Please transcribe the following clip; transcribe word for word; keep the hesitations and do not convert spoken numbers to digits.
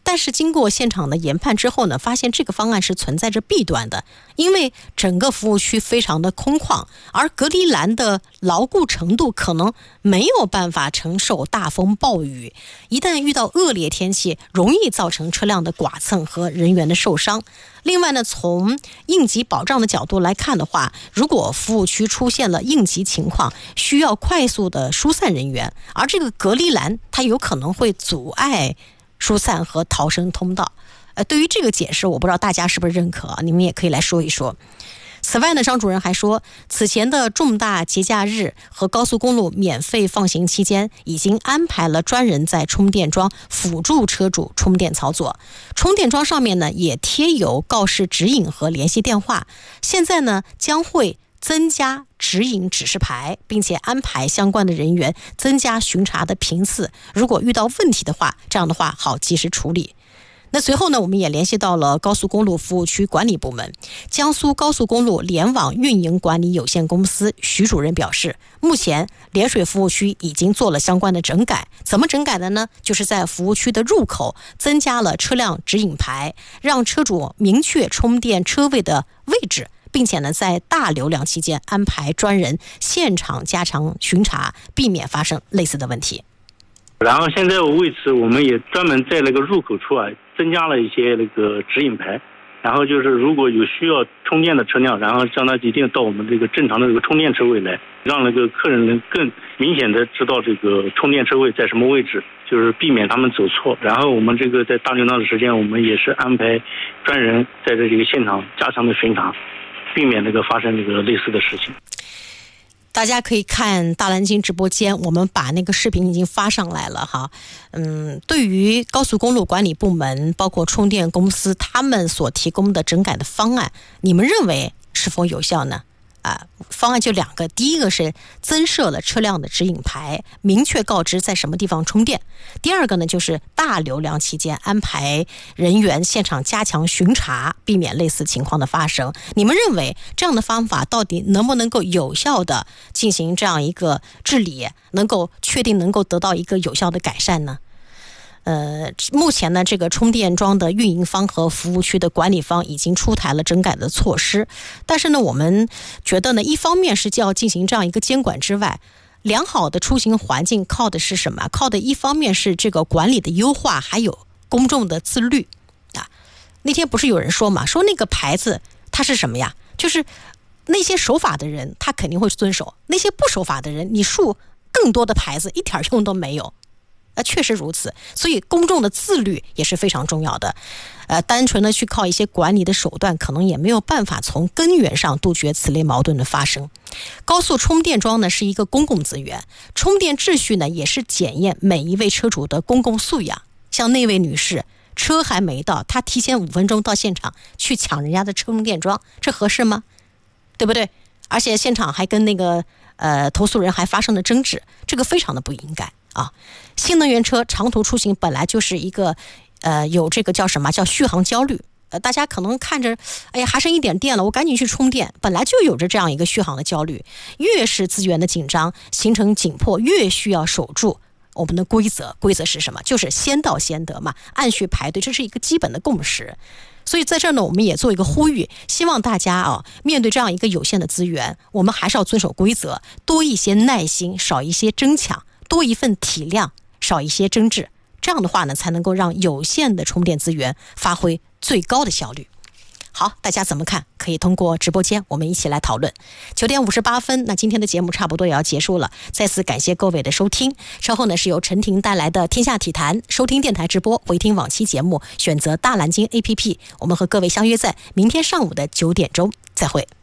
但是经过现场的研判之后呢，发现这个方案是存在着弊端的，因为整个服务区非常的空旷，而隔离栏的牢固程度可能没有办法承受大风暴雨，一旦遇到恶劣天气，容易造成车辆的剐蹭和人员的受伤。另外呢，从应急保障的角度来看的话，如果服务区出现了应急情况，需要快速的疏散人员，而这个隔离栏它有可能会阻碍疏散和逃生通道。呃，对于这个解释，我不知道大家是不是认可啊？你们也可以来说一说。此外呢，张主任还说，此前的重大节假日和高速公路免费放行期间，已经安排了专人在充电桩辅助车主充电操作。充电桩上面呢也贴有告示指引和联系电话。现在呢将会增加指引指示牌，并且安排相关的人员增加巡查的频次。如果遇到问题的话，这样的话好及时处理。那随后呢，我们也联系到了高速公路服务区管理部门，江苏高速公路联网运营管理有限公司徐主任表示，目前涟水服务区已经做了相关的整改。怎么整改的呢？就是在服务区的入口增加了车辆指引牌，让车主明确充电车位的位置，并且呢，在大流量期间安排专人现场加强巡查，避免发生类似的问题。 然后现在为此，我们也专门在那个入口处啊，增加了一些那个指引牌。然后就是如果有需要充电的车辆，然后让他一定到我们这个正常的这个充电车位来，让那个客人能更明显的知道这个充电车位在什么位置，就是避免他们走错。然后我们这个在大流量的时间，我们也是安排专人在这个现场加强的巡查，避免那个发生这个类似的事情。 大家可以看大蓝鲸直播间，我们把那个视频已经发上来了哈。嗯，对于高速公路管理部门，包括充电公司，他们所提供的整改的方案，你们认为是否有效呢？啊，方案就两个，第一个是增设了车辆的指引牌，明确告知在什么地方充电；第二个呢，就是大流量期间安排人员现场加强巡查，避免类似情况的发生。你们认为这样的方法到底能不能够有效的进行这样一个治理，能够确定能够得到一个有效的改善呢？呃，目前呢，这个充电桩的运营方和服务区的管理方已经出台了整改的措施，但是呢，我们觉得呢，一方面是就要进行这样一个监管之外，良好的出行环境靠的是什么？靠的一方面是这个管理的优化，还有公众的自律啊。那天不是有人说嘛，说那个牌子它是什么呀？就是那些守法的人，他肯定会遵守；那些不守法的人，你竖更多的牌子，一点用都没有。呃，确实如此，所以公众的自律也是非常重要的。呃，单纯的去靠一些管理的手段，可能也没有办法从根源上杜绝此类矛盾的发生。高速充电桩呢是一个公共资源，充电秩序呢也是检验每一位车主的公共素养。像那位女士，车还没到，她提前五分钟到现场去抢人家的充电桩，这合适吗？对不对？而且现场还跟那个呃投诉人还发生了争执，这个非常的不应该。啊，新能源车长途出行本来就是一个，呃，有这个叫什么叫续航焦虑。呃，大家可能看着，哎呀，还剩一点电了，我赶紧去充电。本来就有着这样一个续航的焦虑，越是资源的紧张，行程紧迫，越需要守住我们的规则。规则是什么？就是先到先得嘛，按序排队，这是一个基本的共识。所以在这儿呢，我们也做一个呼吁，希望大家啊，面对这样一个有限的资源，我们还是要遵守规则，多一些耐心，少一些争抢。多一份体谅，少一些争执，这样的话呢，才能够让有限的充电资源发挥最高的效率。好，大家怎么看？可以通过直播间我们一起来讨论。九点五十八分，那今天的节目差不多也要结束了，再次感谢各位的收听。稍后呢是由陈婷带来的天下体坛，收听电台直播，回听往期节目，选择大蓝鲸 A P P。我们和各位相约在明天上午的九点钟，再会。